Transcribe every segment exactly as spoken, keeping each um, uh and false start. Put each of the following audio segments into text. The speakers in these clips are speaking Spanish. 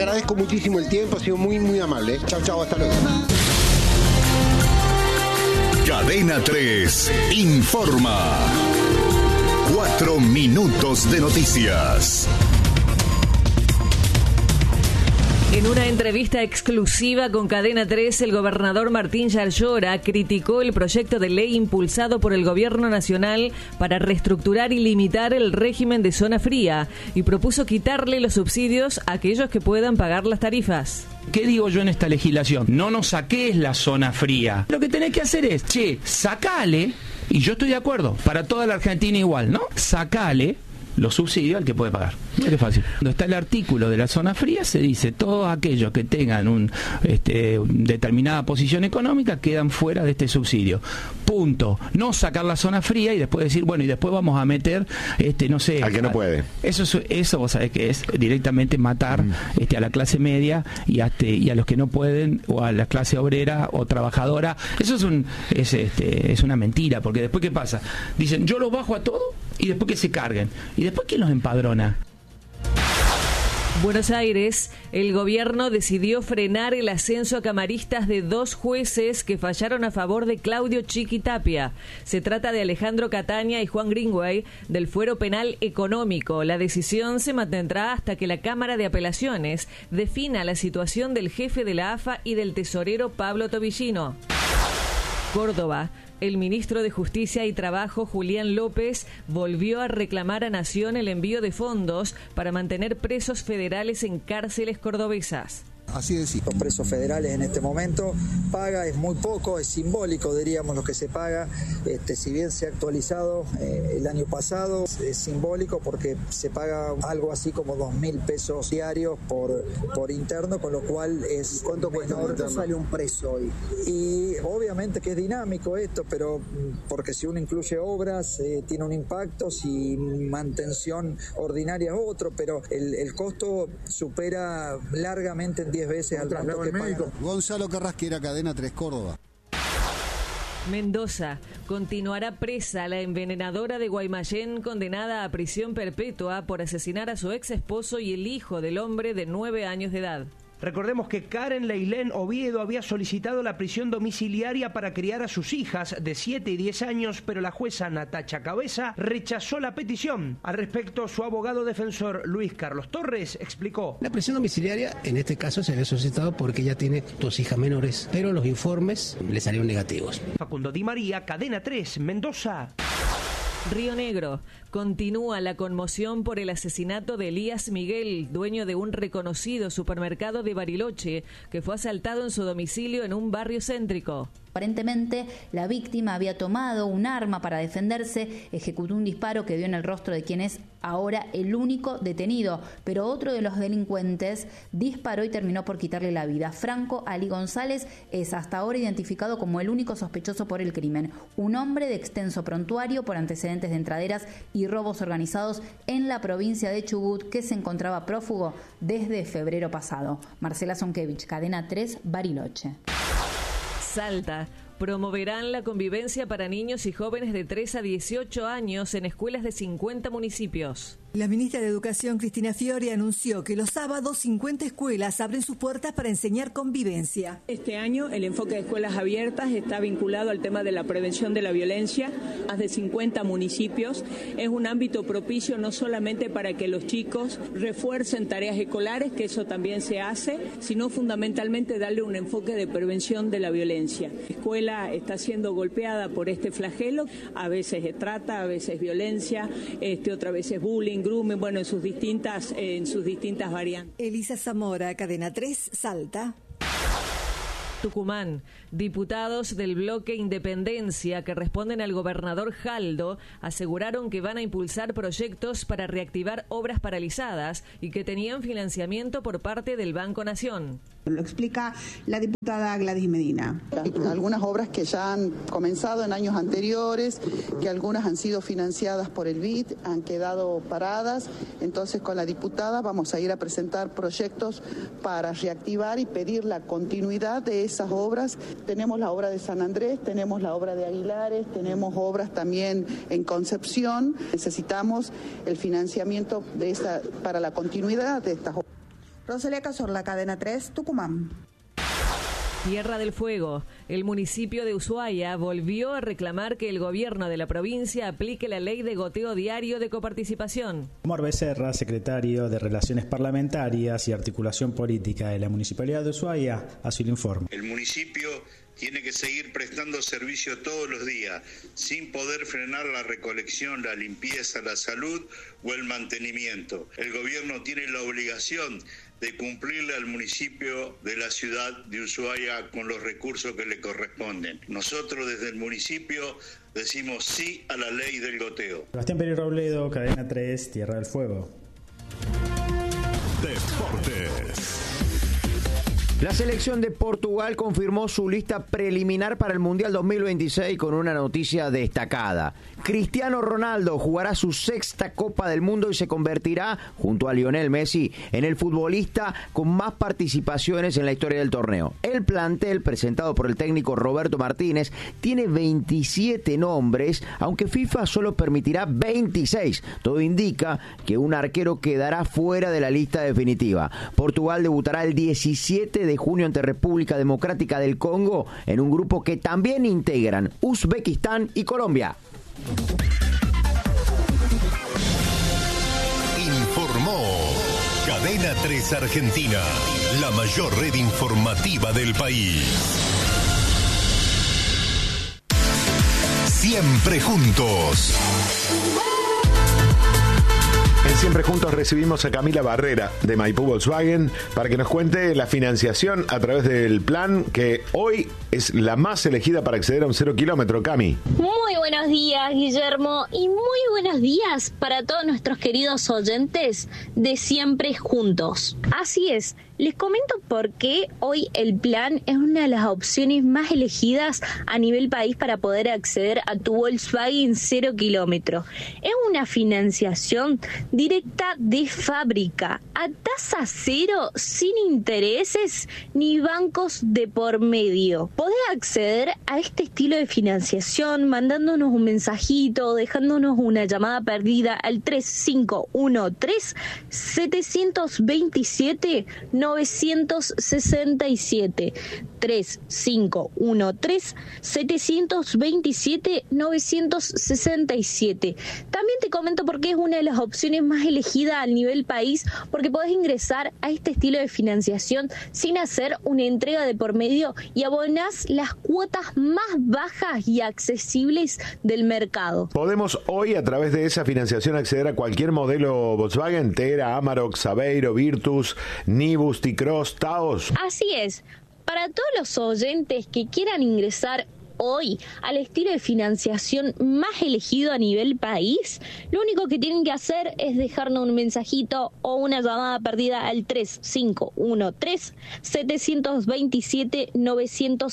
agradezco muchísimo el tiempo, ha sido muy, muy amable. Chau, chau, hasta luego. Cadena tres informa. Cuatro minutos de noticias. En una entrevista exclusiva con Cadena tres, el gobernador Martín Yarlora criticó el proyecto de ley impulsado por el gobierno nacional para reestructurar y limitar el régimen de zona fría y propuso quitarle los subsidios a aquellos que puedan pagar las tarifas. ¿Qué digo yo en esta legislación? No nos saques la zona fría. Lo que tenés que hacer es, che, sacale, y yo estoy de acuerdo, para toda la Argentina igual, ¿no? Sacale los subsidios al que puede pagar. Mira qué fácil. Cuando está el artículo de la zona fría, se dice todos aquellos que tengan un, este, determinada posición económica quedan fuera de este subsidio. Punto. No sacar la zona fría y después decir, bueno, y después vamos a meter, este, no sé... Al que no puede. Eso, eso vos sabés que es directamente matar mm. este, a la clase media y a, este, y a los que no pueden, o a la clase obrera o trabajadora. Eso es, un, es, este, es una mentira, porque después ¿qué pasa? Dicen, yo los bajo a todos y después que se carguen. ¿Y después quién los empadrona? Buenos Aires, el gobierno decidió frenar el ascenso a camaristas de dos jueces que fallaron a favor de Claudio Chiquitapia. Se trata de Alejandro Cataña y Juan Greenway del Fuero Penal Económico. La decisión se mantendrá hasta que la Cámara de Apelaciones defina la situación del jefe de la A F A y del tesorero Pablo Tobillino. Córdoba. El ministro de Justicia y Trabajo, Julián López, volvió a reclamar a Nación el envío de fondos para mantener presos federales en cárceles cordobesas. Así decir. Los presos federales en este momento paga, es muy poco, es simbólico, diríamos, lo que se paga. Este, si bien se ha actualizado eh, el año pasado, es simbólico porque se paga algo así como dos mil pesos diarios por, por interno, con lo cual es... ¿Cuánto cuesta? ¿Cuánto sale un preso hoy? Y obviamente que es dinámico esto, pero porque si uno incluye obras, eh, tiene un impacto, si mantención ordinaria es otro, pero el, el costo supera largamente en diez veces al traslado que pagan. Gonzalo Carrasquera, Cadena tres Córdoba. Mendoza. Continuará presa la envenenadora de Guaymallén, condenada a prisión perpetua por asesinar a su ex esposo y el hijo del hombre de nueve años de edad. Recordemos que Karen Leilén Oviedo había solicitado la prisión domiciliaria para criar a sus hijas de siete y diez años, pero la jueza Natacha Cabeza rechazó la petición. Al respecto, su abogado defensor Luis Carlos Torres explicó: la prisión domiciliaria en este caso se había solicitado porque ella tiene dos hijas menores, pero los informes le salieron negativos. Facundo Di María, Cadena tres, Mendoza. Río Negro. Continúa la conmoción por el asesinato de Elías Miguel, dueño de un reconocido supermercado de Bariloche, que fue asaltado en su domicilio en un barrio céntrico. Aparentemente, la víctima había tomado un arma para defenderse, ejecutó un disparo que dio en el rostro de quien es ahora el único detenido, pero otro de los delincuentes disparó y terminó por quitarle la vida. Franco Ali González es hasta ahora identificado como el único sospechoso por el crimen, un hombre de extenso prontuario por antecedentes de entraderas y robos organizados en la provincia de Chubut, que se encontraba prófugo desde febrero pasado. Marcela Zonkevich, Cadena tres, Bariloche. Salta. Promoverán la convivencia para niños y jóvenes de tres a dieciocho años en escuelas de cincuenta municipios. La ministra de Educación, Cristina Fiori, anunció que los sábados cincuenta escuelas abren sus puertas para enseñar convivencia. Este año el enfoque de escuelas abiertas está vinculado al tema de la prevención de la violencia. Más de cincuenta municipios. Es un ámbito propicio no solamente para que los chicos refuercen tareas escolares, que eso también se hace, sino fundamentalmente darle un enfoque de prevención de la violencia. La escuela está siendo golpeada por este flagelo, a veces es trata, a veces violencia, este, otra vez es bullying, grooming, bueno, en sus distintas, en sus distintas variantes. Elisa Zamora, Cadena tres, Salta. Tucumán. Diputados del bloque Independencia que responden al gobernador Jaldo aseguraron que van a impulsar proyectos para reactivar obras paralizadas y que tenían financiamiento por parte del Banco Nación. Lo explica la diputada Gladys Medina. Algunas obras que ya han comenzado en años anteriores, que algunas han sido financiadas por el B I D, han quedado paradas. Entonces, con la diputada vamos a ir a presentar proyectos para reactivar y pedir la continuidad de esas obras. Tenemos la obra de San Andrés, tenemos la obra de Aguilares, tenemos obras también en Concepción. Necesitamos el financiamiento de esa, para la continuidad de estas obras. Rosalía Cazorla, Cadena tres, Tucumán. Tierra del Fuego. El municipio de Ushuaia volvió a reclamar que el gobierno de la provincia aplique la ley de goteo diario de coparticipación. Omar Becerra, secretario de Relaciones Parlamentarias y Articulación Política de la Municipalidad de Ushuaia, así lo informa. El municipio tiene que seguir prestando servicio todos los días, sin poder frenar la recolección, la limpieza, la salud o el mantenimiento. El gobierno tiene la obligación de cumplirle al municipio de la ciudad de Ushuaia con los recursos que le corresponden. Nosotros desde el municipio decimos sí a la ley del goteo. Sebastián Pérez Robledo, Cadena tres, Tierra del Fuego. Deportes. La selección de Portugal confirmó su lista preliminar para el Mundial dos mil veintiséis con una noticia destacada. Cristiano Ronaldo jugará su sexta Copa del Mundo y se convertirá, junto a Lionel Messi, en el futbolista con más participaciones en la historia del torneo. El plantel, presentado por el técnico Roberto Martínez, tiene veintisiete nombres, aunque FIFA solo permitirá veintiséis. Todo indica que un arquero quedará fuera de la lista definitiva. Portugal debutará el diecisiete de junio ante República Democrática del Congo en un grupo que también integran Uzbekistán y Colombia. Informó Cadena tres Argentina, la mayor red informativa del país. Siempre juntos. En Siempre Juntos recibimos a Camila Barrera de Maipú Volkswagen para que nos cuente la financiación a través del plan que hoy es la más elegida para acceder a un cero kilómetro. Cami. Muy buenos días, Guillermo, y muy buenos días para todos nuestros queridos oyentes de Siempre Juntos. Así es. Les comento por qué hoy el plan es una de las opciones más elegidas a nivel país para poder acceder a tu Volkswagen cero kilómetro. Es una financiación directa de fábrica, a tasa cero, sin intereses ni bancos de por medio. Podés acceder a este estilo de financiación mandándonos un mensajito o dejándonos una llamada perdida al tres cinco uno tres, siete dos siete, nueve seis siete. tres cinco uno tres, siete dos siete, nueve seis siete. También te comento por qué es una de las opciones más elegidas a nivel país, porque podés ingresar a este estilo de financiación sin hacer una entrega de por medio y abonás las cuotas más bajas y accesibles del mercado. Podemos hoy a través de esa financiación acceder a cualquier modelo Volkswagen, Tera, Amarok, Saveiro, Virtus, Nibus, T-Cross, Taos. Así es. Para todos los oyentes que quieran ingresar hoy al estilo de financiación más elegido a nivel país, lo único que tienen que hacer es dejarnos un mensajito o una llamada perdida al tres cinco uno tres, siete dos siete, nueve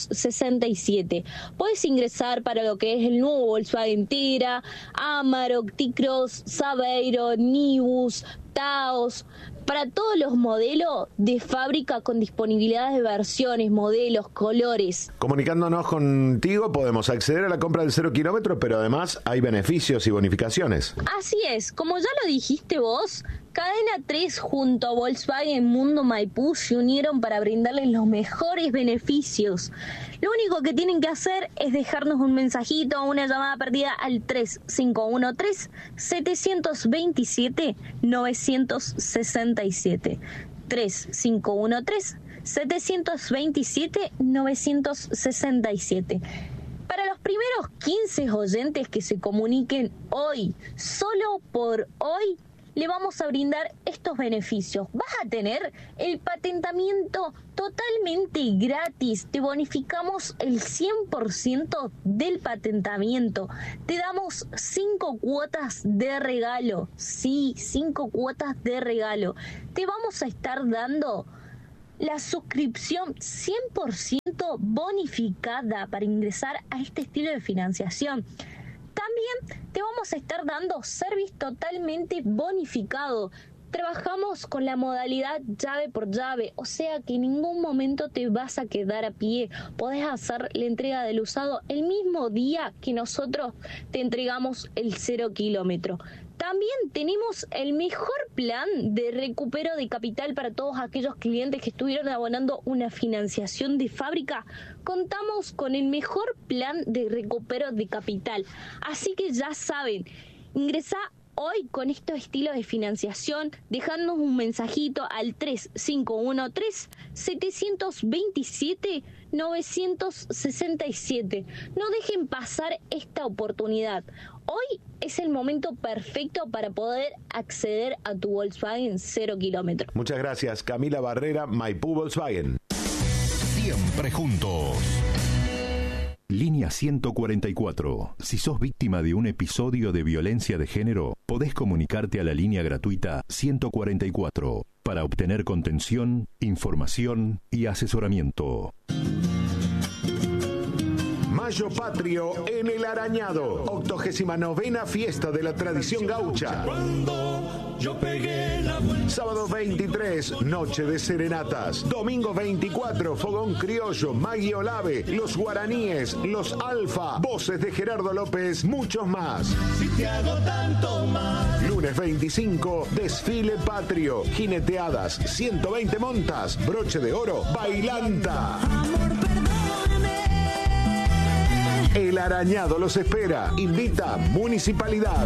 seis siete. Puedes ingresar para lo que es el nuevo Volkswagen Tera, Amarok, T-Cross, Saveiro, Nibus, Taos, para todos los modelos de fábrica con disponibilidad de versiones, modelos, colores. Comunicándonos contigo podemos acceder a la compra del cero kilómetro, pero además hay beneficios y bonificaciones. Así es, como ya lo dijiste vos, Cadena tres junto a Volkswagen Mundo Maipú se unieron para brindarles los mejores beneficios. Lo único que tienen que hacer es dejarnos un mensajito o una llamada perdida al tres cinco uno tres, siete dos siete, nueve seis siete. tres cinco uno tres, siete dos siete, nueve seis siete. Para los primeros quince oyentes que se comuniquen hoy, solo por hoy, le vamos a brindar estos beneficios. Vas a tener el patentamiento totalmente gratis. Te bonificamos el cien por ciento del patentamiento. Te damos cinco cuotas de regalo. Sí, cinco cuotas de regalo. Te vamos a estar dando la suscripción cien por ciento bonificada para ingresar a este estilo de financiación. También te vamos a estar dando service totalmente bonificado. Trabajamos con la modalidad llave por llave, o sea que en ningún momento te vas a quedar a pie. Podés hacer la entrega del usado el mismo día que nosotros te entregamos el cero kilómetro. También tenemos el mejor plan de recupero de capital para todos aquellos clientes que estuvieron abonando una financiación de fábrica. Contamos con el mejor plan de recupero de capital. Así que ya saben, ingresá hoy con estos estilos de financiación, dejándonos un mensajito al tres cinco uno tres, siete dos siete, nueve seis siete. No dejen pasar esta oportunidad. Hoy es el momento perfecto para poder acceder a tu Volkswagen cero kilómetro. Muchas gracias, Camila Barrera, Maipú Volkswagen. Siempre juntos. Línea ciento cuarenta y cuatro. Si sos víctima de un episodio de violencia de género, podés comunicarte a la línea gratuita ciento cuarenta y cuatro para obtener contención, información y asesoramiento. Mayo Patrio en El Arañado. octogésima novena Fiesta de la Tradición Gaucha. Sábado veintitrés, Noche de Serenatas. Domingo veinticuatro, Fogón Criollo, Maggie Olave, Los Guaraníes, Los Alfa, voces de Gerardo López, muchos más. Si te hago tanto más. Lunes veinticinco, Desfile Patrio, Jineteadas, ciento veinte montas, Broche de Oro, Bailanta. Amor, perdóname. El Arañado los espera. Invita Municipalidad.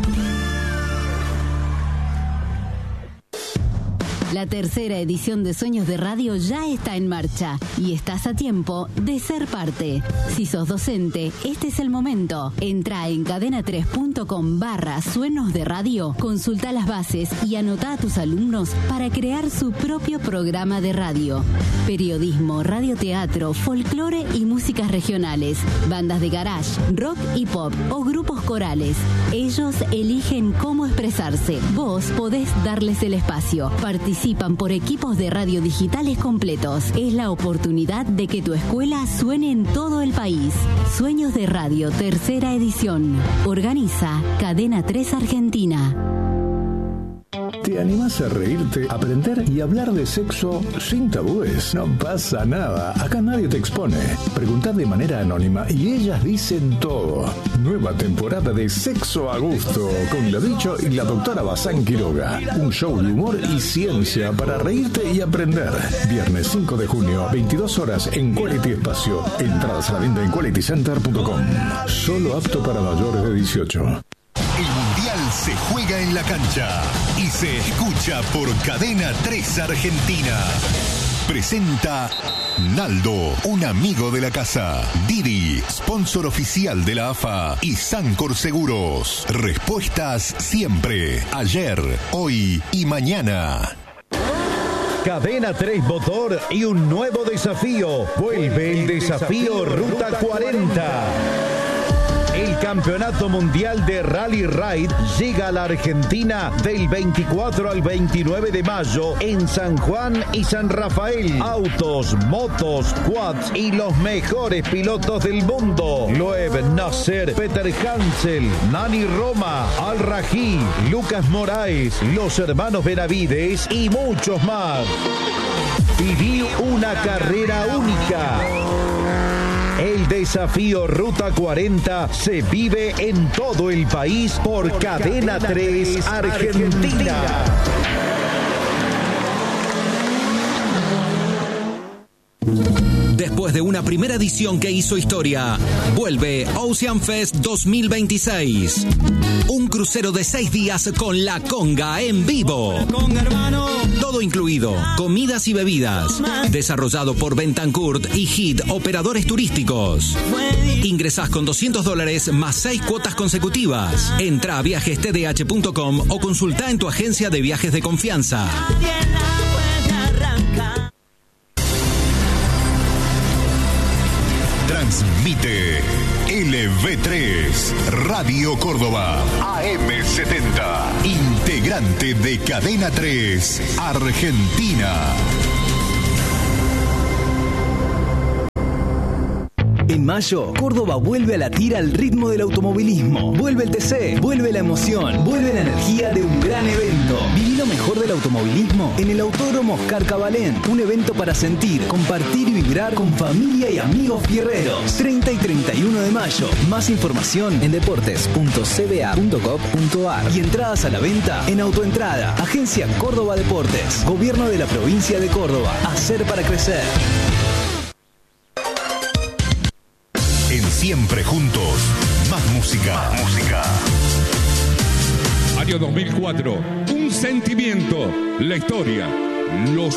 La tercera edición de Sueños de Radio ya está en marcha y estás a tiempo de ser parte. Si sos docente, este es el momento. Entra en cadena tres punto com barra Sueños de Radio, consulta las bases y anota a tus alumnos para crear su propio programa de radio. Periodismo, radioteatro, folclore y músicas regionales, bandas de garage, rock y pop o grupos corales. Ellos eligen cómo expresarse. Vos podés darles el espacio. Participa Participan por equipos de radio digitales completos. Es la oportunidad de que tu escuela suene en todo el país. Sueños de Radio, tercera edición. Organiza Cadena tres Argentina. ¿Te animás a reírte, aprender y hablar de sexo sin tabúes? No pasa nada, acá nadie te expone. Preguntá de manera anónima y ellas dicen todo. Nueva temporada de Sexo a Gusto con Lo Dicho y la doctora Bazán Quiroga. Un show de humor y ciencia para reírte y aprender. Viernes cinco de junio, veintidós horas en Quality Espacio. Entradas a la venta en quality center punto com. Solo apto para mayores de dieciocho. El Mundial se juega en la cancha y se escucha por Cadena tres Argentina. Presenta Naldo, un amigo de la casa. Didi, sponsor oficial de la A F A. Y Sancor Seguros. Respuestas siempre. Ayer, hoy y mañana. Cadena tres Motor y un nuevo desafío. Vuelve el desafío Ruta cuarenta. El Campeonato Mundial de Rally Ride llega a la Argentina del veinticuatro al veintinueve de mayo en San Juan y San Rafael. Autos, motos, quads y los mejores pilotos del mundo. Loeb Nasser, Peter Hansel, Nani Roma, Al Rají, Lucas Moraes, los hermanos Benavides y muchos más. Viví una carrera única. El desafío Ruta cuarenta se vive en todo el país por Cadena tres Argentina. Después de una primera edición que hizo historia, vuelve Ocean Fest dos mil veintiséis. Un crucero de seis días con La Conga en vivo. Todo incluido, comidas y bebidas. Desarrollado por Bentancourt y Hit Operadores Turísticos. Ingresás con doscientos dólares más seis cuotas consecutivas. Entra a viajes t d h punto com o consulta en tu agencia de viajes de confianza. Transmite L V tres, Radio Córdoba, A M setenta, integrante de Cadena tres, Argentina. En mayo, Córdoba vuelve a latir al ritmo del automovilismo. Vuelve el T C, vuelve la emoción, vuelve la energía de un gran evento. Viví lo mejor del automovilismo en el Autódromo Oscar Cabalén. Un evento para sentir, compartir y vibrar con familia y amigos fierreros. treinta y treinta y uno de mayo. Más información en deportes punto c b a punto gov punto a r y entradas a la venta en Autoentrada. Agencia Córdoba Deportes. Gobierno de la provincia de Córdoba. Hacer para crecer. En Siempre Juntos, más música. Más música. Año dos mil cuatro. Un sentimiento. La historia. Los